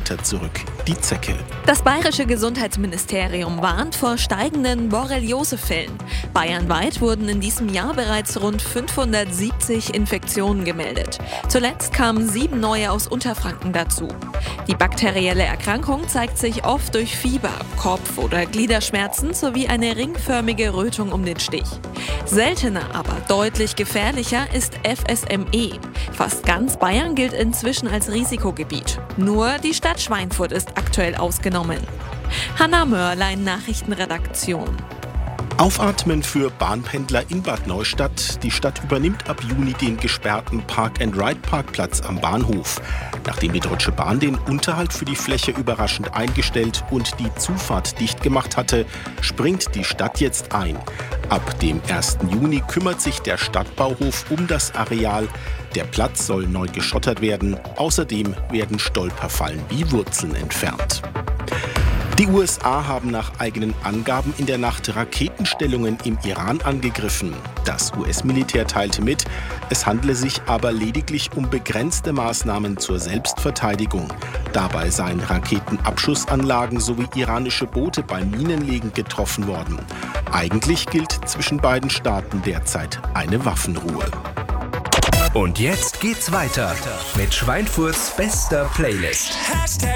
weiter zurück, die Zecke. Das bayerische Gesundheitsministerium warnt vor steigenden Borreliosefällen. Bayernweit wurden in diesem Jahr bereits rund 570 Infektionen gemeldet. Zuletzt kamen 7 neue aus Unterfranken dazu. Die bakterielle Erkrankung zeigt sich oft durch Fieber, Kopf- oder Gliederschmerzen sowie eine ringförmige Rötung um den Stich. Seltener, aber deutlich gefährlicher ist FSME. Fast ganz Bayern gilt inzwischen als Risikogebiet. Nur die Stadt Schweinfurt ist aktuell ausgenommen. Hanna Mörlein, Nachrichtenredaktion. Aufatmen für Bahnpendler in Bad Neustadt. Die Stadt übernimmt ab Juni den gesperrten Park-and-Ride-Parkplatz am Bahnhof. Nachdem die Deutsche Bahn den Unterhalt für die Fläche überraschend eingestellt und die Zufahrt dicht gemacht hatte, springt die Stadt jetzt ein. Ab dem 1. Juni kümmert sich der Stadtbauhof um das Areal. Der Platz soll neu geschottert werden. Außerdem werden Stolperfallen wie Wurzeln entfernt. Die USA haben nach eigenen Angaben in der Nacht Raketenstellungen im Iran angegriffen. Das US-Militär teilte mit, es handle sich aber lediglich um begrenzte Maßnahmen zur Selbstverteidigung. Dabei seien Raketenabschussanlagen sowie iranische Boote beim Minenlegen getroffen worden. Eigentlich gilt zwischen beiden Staaten derzeit eine Waffenruhe. Und jetzt geht's weiter mit Schweinfurts bester Playlist.